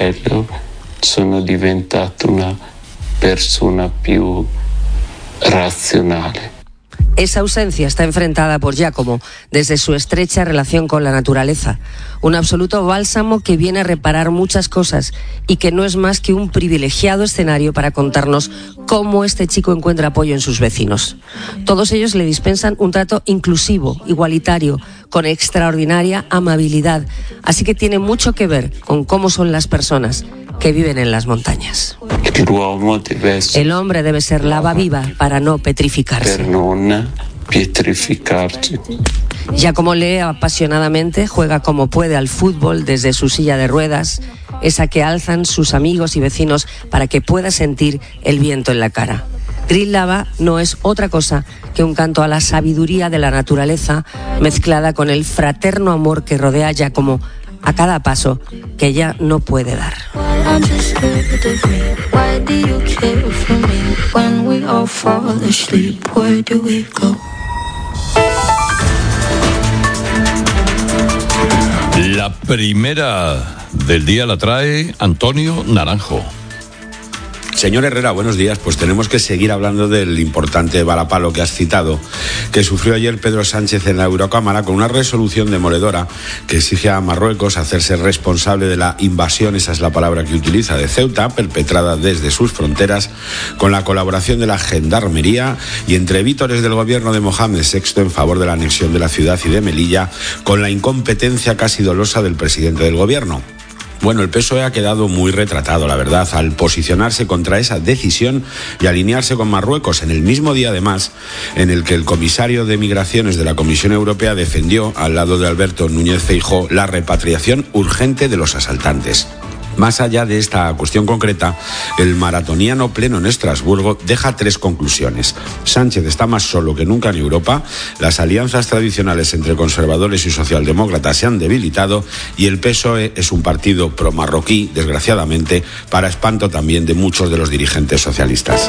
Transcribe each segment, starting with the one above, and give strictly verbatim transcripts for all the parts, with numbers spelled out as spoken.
fratello sono diventato una persona più razionale. Esa ausencia está enfrentada por Giacomo desde su estrecha relación con la naturaleza, un absoluto bálsamo que viene a reparar muchas cosas y que no es más que un privilegiado escenario para contarnos cómo este chico encuentra apoyo en sus vecinos. Todos ellos le dispensan un trato inclusivo, igualitario, con extraordinaria amabilidad, así que tiene mucho que ver con cómo son las personas que viven en las montañas. El hombre debe ser lava viva para no petrificarse. Per non pietrificarci. Giacomo lee apasionadamente, juega como puede al fútbol desde su silla de ruedas, esa que alzan sus amigos y vecinos para que pueda sentir el viento en la cara. Green Lava no es otra cosa que un canto a la sabiduría de la naturaleza mezclada con el fraterno amor que rodea a Giacomo a cada paso que ella no puede dar. La primera del día la trae Antonio Naranjo. Señor Herrera, buenos días. Pues tenemos que seguir hablando del importante varapalo que has citado, que sufrió ayer Pedro Sánchez en la Eurocámara con una resolución demoledora que exige a Marruecos hacerse responsable de la invasión, esa es la palabra que utiliza, de Ceuta, perpetrada desde sus fronteras, con la colaboración de la Gendarmería y entre vítores del gobierno de Mohamed sexto en favor de la anexión de la ciudad y de Melilla, con la incompetencia casi dolosa del presidente del gobierno. Bueno, el P S O E ha quedado muy retratado, la verdad, al posicionarse contra esa decisión y alinearse con Marruecos en el mismo día, además, en el que el comisario de Migraciones de la Comisión Europea defendió, al lado de Alberto Núñez Feijóo, la repatriación urgente de los asaltantes. Más allá de esta cuestión concreta, el maratoniano pleno en Estrasburgo deja tres conclusiones. Sánchez está más solo que nunca en Europa, las alianzas tradicionales entre conservadores y socialdemócratas se han debilitado y el P S O E es un partido pro-marroquí, desgraciadamente, para espanto también de muchos de los dirigentes socialistas.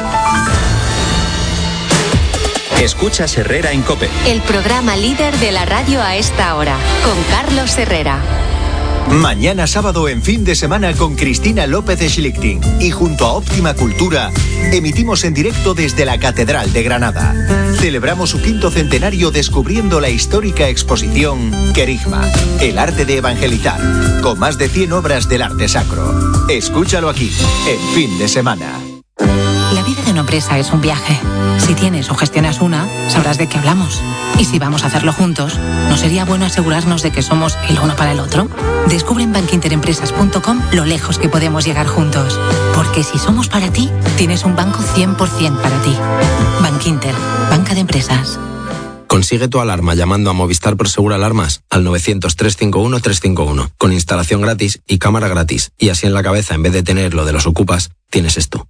Escuchas Herrera en COPE. El programa líder de la radio a esta hora, con Carlos Herrera. Mañana sábado en Fin de Semana con Cristina López Schlichting y junto a Óptima Cultura emitimos en directo desde la Catedral de Granada. Celebramos su quinto centenario descubriendo la histórica exposición Querigma, el arte de evangelizar, con más de cien obras del arte sacro. Escúchalo aquí, en Fin de Semana. La vida de una empresa es un viaje. Si tienes o gestionas una, sabrás de qué hablamos. Y si vamos a hacerlo juntos, ¿no sería bueno asegurarnos de que somos el uno para el otro? Descubre en bankinterempresas punto com lo lejos que podemos llegar juntos. Porque si somos para ti, tienes un banco cien por ciento para ti. Bankinter, banca de empresas. Consigue tu alarma llamando a Movistar Prosegur Alarmas al novecientos, trescientos cincuenta y uno, trescientos cincuenta y uno, con instalación gratis y cámara gratis. Y así en la cabeza, en vez de tener lo de los ocupas, tienes esto.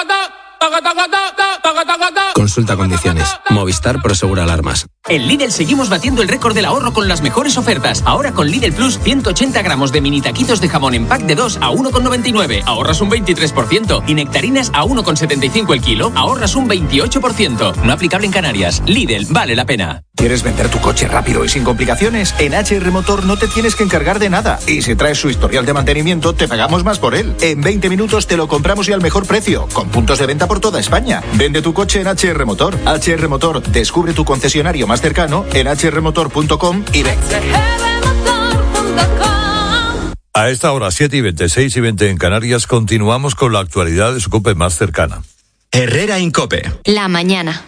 Consulta condiciones. Movistar Prosegur Alarmas. En Lidl seguimos batiendo el récord del ahorro con las mejores ofertas. Ahora con Lidl Plus, ciento ochenta gramos de mini taquitos de jamón en pack de dos a uno con noventa y nueve. Ahorras un veintitrés por ciento. Y nectarinas a uno con setenta y cinco el kilo. Ahorras un veintiocho por ciento. No aplicable en Canarias. Lidl, vale la pena. ¿Quieres vender tu coche rápido y sin complicaciones? En H R Motor no te tienes que encargar de nada. Y si traes su historial de mantenimiento, te pagamos más por él. En veinte minutos te lo compramos y al mejor precio. Con puntos de venta por toda España. Vende tu coche en H R Motor. H R Motor, descubre tu concesionario más cercano en h r motor punto com y ven. A esta hora, siete y veinte, seis y veinte en Canarias, continuamos con la actualidad de su COPE más cercana. Herrera en COPE. La mañana.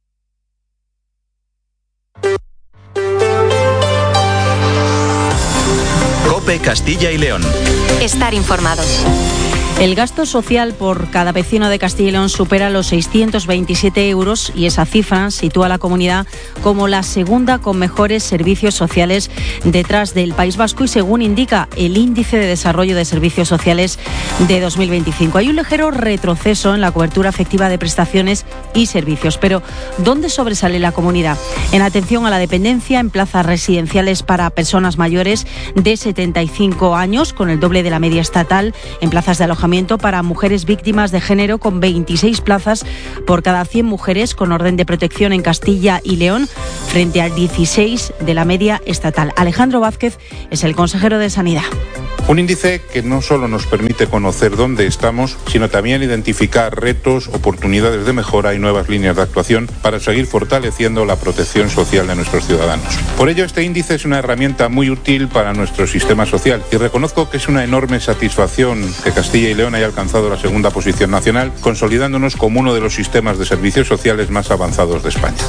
COPE Castilla y León. Estar informados. El gasto social por cada vecino de Castilla y León supera los seiscientos veintisiete euros y esa cifra sitúa a la comunidad como la segunda con mejores servicios sociales detrás del País Vasco y según indica el Índice de Desarrollo de Servicios Sociales de dos mil veinticinco. Hay un ligero retroceso en la cobertura efectiva de prestaciones y servicios, pero ¿dónde sobresale la comunidad? En atención a la dependencia, en plazas residenciales para personas mayores de setenta y cinco años, con el doble de la media estatal, en plazas de alojamiento para mujeres víctimas de género con veintiséis plazas por cada cien mujeres con orden de protección en Castilla y León frente al dieciséis de la media estatal. Alejandro Vázquez es el consejero de Sanidad. Un índice que no solo nos permite conocer dónde estamos, sino también identificar retos, oportunidades de mejora y nuevas líneas de actuación para seguir fortaleciendo la protección social de nuestros ciudadanos. Por ello, este índice es una herramienta muy útil para nuestro sistema social y reconozco que es una enorme satisfacción que Castilla y León haya alcanzado la segunda posición nacional, consolidándonos como uno de los sistemas de servicios sociales más avanzados de España.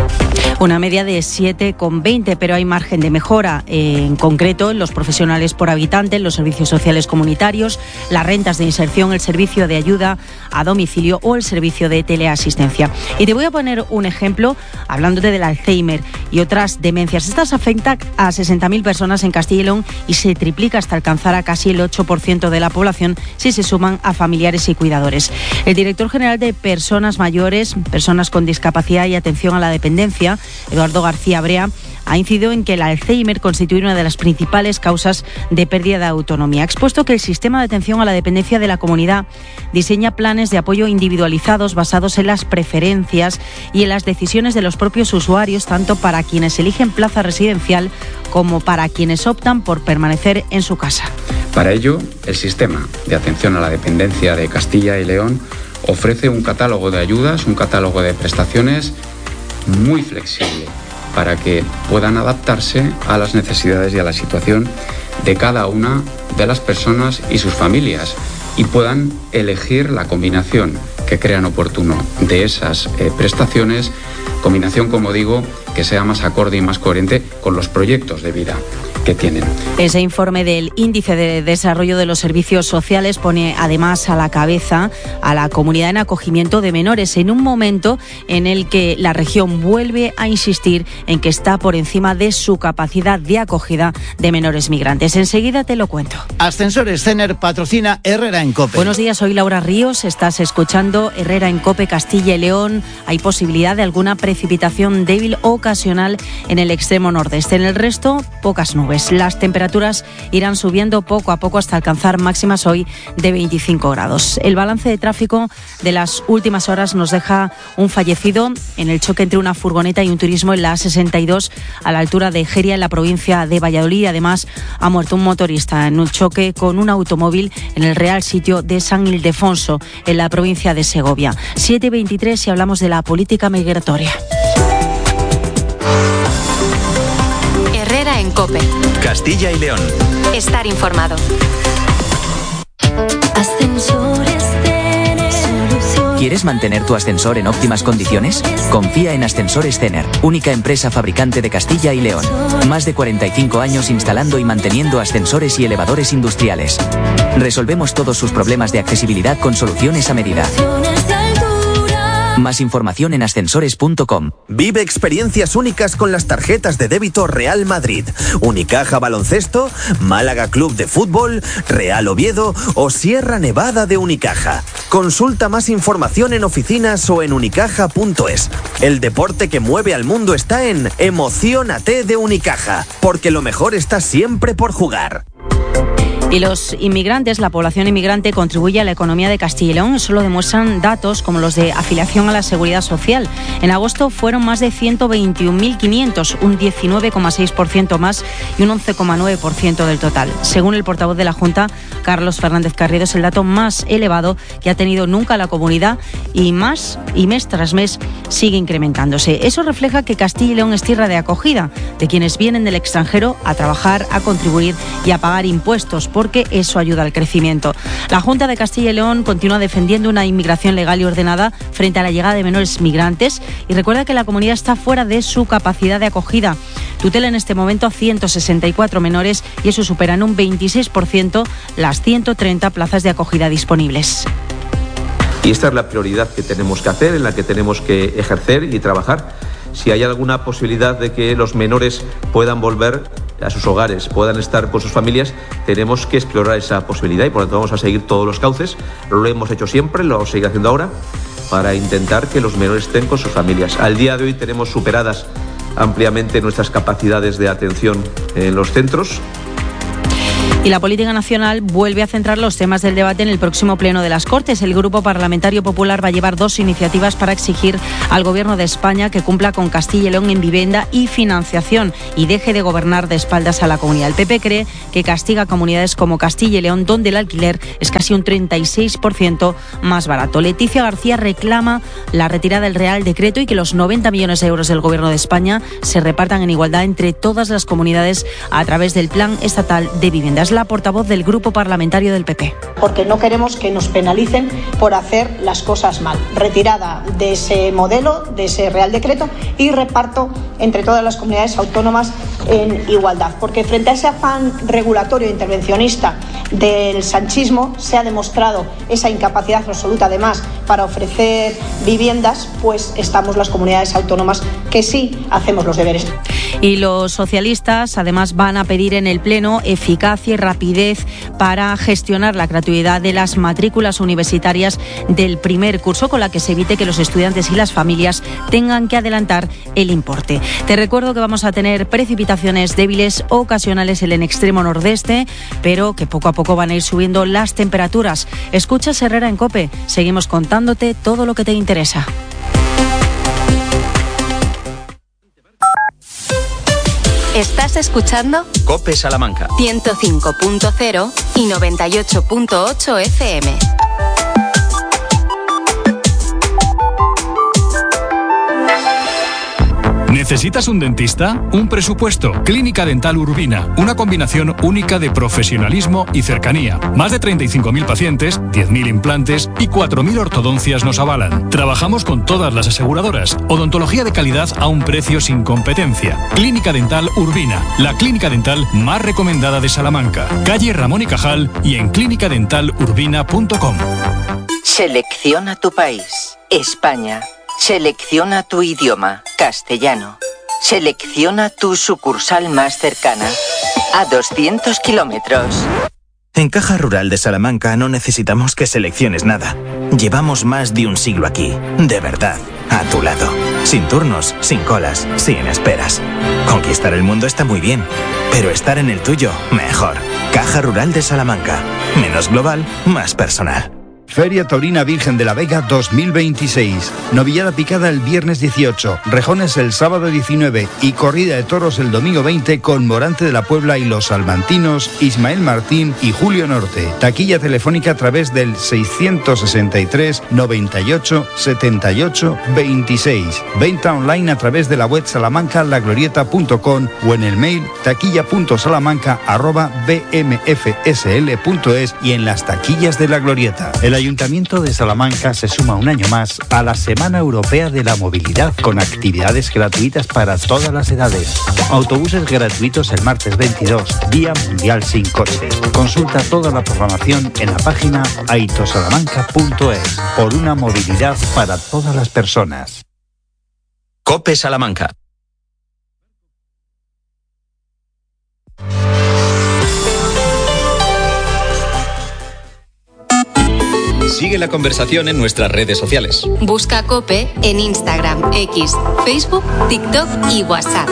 Una media de siete coma veinte, pero hay margen de mejora, eh, en concreto en los profesionales por habitante, los servicios sociales comunitarios, las rentas de inserción, el servicio de ayuda a domicilio o el servicio de teleasistencia. Y te voy a poner un ejemplo hablándote del Alzheimer y otras demencias. Estas afectan a sesenta mil personas en Castilla y León y se triplica hasta alcanzar a casi el ocho por ciento de la población si se suman a familiares y cuidadores. El director general de Personas Mayores, Personas con Discapacidad y Atención a la Dependencia, Eduardo García Brea, ha incidido en que el Alzheimer constituye una de las principales causas de pérdida de autonomía. Ha expuesto que el sistema de atención a la dependencia de la comunidad diseña planes de apoyo individualizados basados en las preferencias y en las decisiones de los propios usuarios, tanto para quienes eligen plaza residencial como para quienes optan por permanecer en su casa. Para ello, el sistema de atención a la dependencia de Castilla y León ofrece un catálogo de ayudas, un catálogo de prestaciones muy flexible para que puedan adaptarse a las necesidades y a la situación de cada una de las personas y sus familias y puedan elegir la combinación que crean oportuno de esas eh, prestaciones, combinación, como digo, que sea más acorde y más coherente con los proyectos de vida que tienen. Ese informe del Índice de Desarrollo de los Servicios Sociales pone además a la cabeza a la comunidad en acogimiento de menores en un momento en el que la región vuelve a insistir en que está por encima de su capacidad de acogida de menores migrantes. Enseguida te lo cuento. Ascensores Cener patrocina Herrera en COPE. Buenos días, soy Laura Ríos, estás escuchando Herrera en COPE. Castilla y León, hay posibilidad de alguna precipitación débil o ocasional en el extremo nordeste. En el resto, pocas nubes. Las temperaturas irán subiendo poco a poco hasta alcanzar máximas hoy de veinticinco grados. El balance de tráfico de las últimas horas nos deja un fallecido en el choque entre una furgoneta y un turismo en la A sesenta y dos a la altura de Jeria, en la provincia de Valladolid. Además, ha muerto un motorista en un choque con un automóvil en el Real Sitio de San Ildefonso, en la provincia de Segovia. siete veintitrés y hablamos de la política migratoria. Herrera en COPE. Castilla y León. Estar informado. Ascensores Cener. ¿Quieres mantener tu ascensor en óptimas condiciones? Confía en Ascensores Cener, única empresa fabricante de Castilla y León. Más de cuarenta y cinco años instalando y manteniendo ascensores y elevadores industriales. Resolvemos todos sus problemas de accesibilidad con soluciones a medida. Más información en ascensores punto com. Vive experiencias únicas con las tarjetas de débito Real Madrid, Unicaja Baloncesto, Málaga Club de Fútbol, Real Oviedo o Sierra Nevada de Unicaja. Consulta más información en oficinas o en unicaja punto es. El deporte que mueve al mundo está en Emociónate de Unicaja, porque lo mejor está siempre por jugar. Y los inmigrantes, la población inmigrante contribuye a la economía de Castilla y León. Eso lo demuestran datos como los de afiliación a la Seguridad Social. En agosto fueron más de ciento veintiún mil quinientos, un diecinueve coma seis por ciento más y un once coma nueve por ciento del total. Según el portavoz de la Junta, Carlos Fernández Carriedo, es el dato más elevado que ha tenido nunca la comunidad y más y mes tras mes sigue incrementándose. Eso refleja que Castilla y León es tierra de acogida de quienes vienen del extranjero a trabajar, a contribuir y a pagar impuestos, porque eso ayuda al crecimiento. La Junta de Castilla y León continúa defendiendo una inmigración legal y ordenada frente a la llegada de menores migrantes y recuerda que la comunidad está fuera de su capacidad de acogida. Tutela en este momento a ciento sesenta y cuatro menores y eso supera en un veintiséis por ciento las ciento treinta plazas de acogida disponibles. Y esta es la prioridad que tenemos que hacer, en la que tenemos que ejercer y trabajar. Si hay alguna posibilidad de que los menores puedan volver a sus hogares, puedan estar con sus familias, tenemos que explorar esa posibilidad y por lo tanto vamos a seguir todos los cauces. Lo hemos hecho siempre, lo vamos a seguir haciendo ahora para intentar que los menores estén con sus familias. Al día de hoy tenemos superadas ampliamente nuestras capacidades de atención en los centros. Y la política nacional vuelve a centrar los temas del debate en el próximo pleno de las Cortes. El Grupo Parlamentario Popular va a llevar dos iniciativas para exigir al Gobierno de España que cumpla con Castilla y León en vivienda y financiación y deje de gobernar de espaldas a la comunidad. El P P cree que castiga a comunidades como Castilla y León, donde el alquiler es casi un treinta y seis por ciento más barato. Leticia García reclama la retirada del Real Decreto y que los noventa millones de euros del Gobierno de España se repartan en igualdad entre todas las comunidades a través del Plan Estatal de Vivienda. Es la portavoz del Grupo Parlamentario del P P. Porque no queremos que nos penalicen por hacer las cosas mal. Retirada de ese modelo, de ese Real Decreto y reparto entre todas las comunidades autónomas en igualdad. Porque frente a ese afán regulatorio e intervencionista del sanchismo se ha demostrado esa incapacidad absoluta, además, para ofrecer viviendas, pues estamos las comunidades autónomas que sí hacemos los deberes. Y los socialistas además van a pedir en el Pleno eficacia y rapidez para gestionar la gratuidad de las matrículas universitarias del primer curso, con la que se evite que los estudiantes y las familias tengan que adelantar el importe. Te recuerdo que vamos a tener precipitaciones débiles ocasionales en el extremo nordeste, pero que poco a poco van a ir subiendo las temperaturas. Escuchas Herrera en COPE. Seguimos contándote todo lo que te interesa. ¿Estás escuchando? COPE Salamanca. ciento cinco punto cero y noventa y ocho punto ocho F M. ¿Necesitas un dentista? ¿Un presupuesto? Clínica Dental Urbina, una combinación única de profesionalismo y cercanía. Más de treinta y cinco mil pacientes, diez mil implantes y cuatro mil ortodoncias nos avalan. Trabajamos con todas las aseguradoras. Odontología de calidad a un precio sin competencia. Clínica Dental Urbina, la clínica dental más recomendada de Salamanca. Calle Ramón y Cajal y en clínica dental urbina punto com. Selecciona tu país, España. Selecciona tu idioma, castellano. Selecciona tu sucursal más cercana, a doscientos kilómetros. En Caja Rural de Salamanca no necesitamos que selecciones nada. Llevamos más de un siglo aquí, de verdad, a tu lado. Sin turnos, sin colas, sin esperas. Conquistar el mundo está muy bien, pero estar en el tuyo, mejor. Caja Rural de Salamanca. Menos global, más personal. Feria Taurina Virgen de la Vega dos mil veintiséis. Novillada picada el viernes dieciocho, rejones el sábado diecinueve y corrida de toros el domingo veinte con Morante de la Puebla y los salmantinos Ismael Martín y Julio Norte. Taquilla telefónica a través del seiscientos sesenta y tres, noventa y ocho, setenta y ocho, veintiséis. Venta online a través de la web salamanca la glorieta punto com o en el mail taquilla punto salamanca arroba b m f s l punto es y en las taquillas de la Glorieta. El Ayuntamiento de Salamanca se suma un año más a la Semana Europea de la Movilidad con actividades gratuitas para todas las edades. Autobuses gratuitos el martes veintidós, Día Mundial Sin Coche. Consulta toda la programación en la página aitosalamanca punto es. Por una movilidad para todas las personas. COPE Salamanca. Sigue la conversación en nuestras redes sociales. Busca COPE en Instagram, X, Facebook, TikTok y WhatsApp.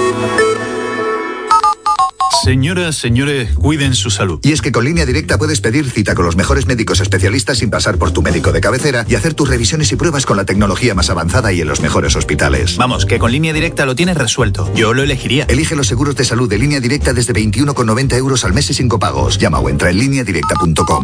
Señoras, señores, cuiden su salud. Y es que con Línea Directa puedes pedir cita con los mejores médicos especialistas sin pasar por tu médico de cabecera y hacer tus revisiones y pruebas con la tecnología más avanzada y en los mejores hospitales. Vamos, que con Línea Directa lo tienes resuelto. Yo lo elegiría. Elige los seguros de salud de Línea Directa desde veintiuno con noventa euros al mes y sin copagos. Llama o entra en línea directa punto com.